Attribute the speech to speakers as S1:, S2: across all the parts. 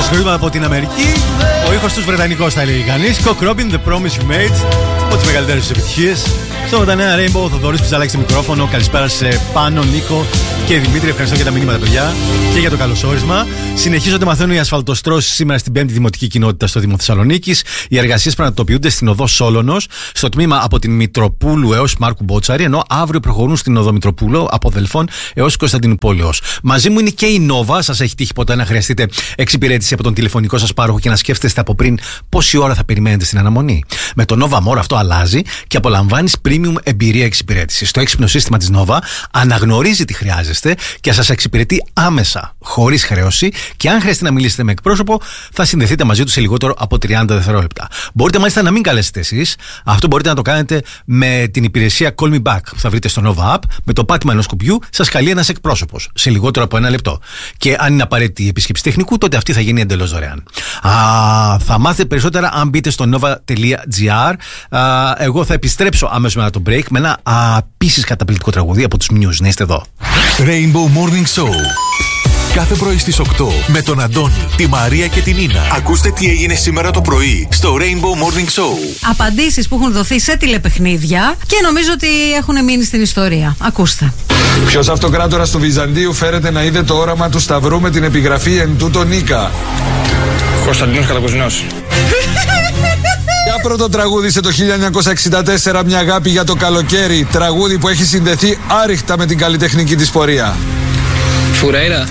S1: γνωρίζουμε από την Αμερική. Ο ήχος τους βρετανικός θα έλεγε κανείς. Cock Robin, The Promise You Made. Από τις μεγαλύτερες επιτυχίες. Στο μετανέα Rainbow, ο Θοδωρής Πιζαλάκης στο μικρόφωνο. Καλησπέρα σε Πάνο, Νίκο και Δημήτρη. Ευχαριστώ για τα μηνύματα, παιδιά, και για το καλωσόρισμα. Συνεχίζονται, μαθαίνουν οι ασφαλτοστρώσεις σήμερα στην 5η Δημοτική Κοινότητα στο Δήμο Θεσσαλονίκης. Οι εργασίες πραγματοποιούνται στην οδό Σόλωνος, στο τμήμα από την Μητροπούλου έως Μάρκου Μπότσαρη, ενώ αύριο προχωρούν στην οδό Μητροπούλου από Δελφών έως Κωνσταντινούπολεως. Μαζί μου είναι και η Nova. Σας έχει τύχει ποτέ να χρειαστείτε εξυπηρέτηση από τον τηλεφωνικό σας πάροχο και να σκέφτεστε από πριν πόση ώρα θα περιμένετε στην αναμονή? Με το Nova More αυτό αλλάζει και απολαμβάνεις premium εμπειρία εξυπηρέτησης. Το έξυπνο σύστημα της Nova αναγνωρίζει τι χρειάζεστε και σας εξυπηρετεί άμεσα, χωρίς χρέωση, και αν χρειαστεί να μιλήσετε με εκπρόσωπο, θα συνδεθείτε μαζί του σε λιγότερο από 30 δευτερόλεπτα. Μπορείτε μάλιστα να μην καλέσετε εσείς. Αυτό μπορείτε να το κάνετε με την υπηρεσία Call Me Back που θα βρείτε στο Nova App. Με το πάτημα ενός κουμπιού σας καλεί ένας εκπρόσωπος σε λιγότερο από 1 λεπτό. Και αν είναι απαραίτητη η επίσκεψη τεχνικού, τότε αυτή θα γίνει εντελώς δωρεάν. Θα μάθετε περισσότερα αν μπείτε στο nova.gr. Εγώ θα επιστρέψω αμέσως μετά το break με ένα επίσης καταπληκτικό τραγούδι από τους Muse. Να είστε εδώ.
S2: Rainbow Morning Show. Κάθε πρωί στις 8 με τον Αντώνη, τη Μαρία και την Νίνα. Ακούστε τι έγινε σήμερα το πρωί στο Rainbow Morning Show.
S3: Απαντήσεις που έχουν δοθεί σε τηλεπαιχνίδια και νομίζω ότι έχουν μείνει στην ιστορία. Ακούστε.
S4: Ποιος αυτοκράτορας του Βυζαντίου φέρεται να είδε το όραμα του Σταυρού με την επιγραφή «Εν τούτο Νίκα»?
S5: Κωνσταντίνος Καλακουζινός.
S4: Για πρώτο τραγούδι σε το 1964, μια αγάπη για το καλοκαίρι. Τραγούδι που έχει συνδεθεί άρρηκτα με την καλλιτεχνική της πορεία.
S5: Φουρέιρα.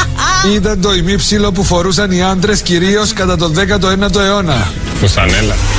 S4: Ήταν το ημίψιλο που φορούσαν οι άντρες κυρίως κατά τον 19ο αιώνα.
S5: Φουστανέλα.